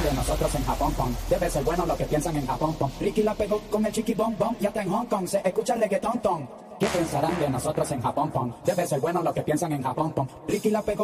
de nosotros en Japón, pom. Debe ser bueno lo que piensan en Japón, pom. Ricky la pegó con el chiqui bom bom. Ya está en Hong Kong, se escucha el reggaetón, ton. ¿Qué pensarán de nosotros en Japón, pom? Debe ser bueno lo que piensan en Japón, pom. Ricky la pegó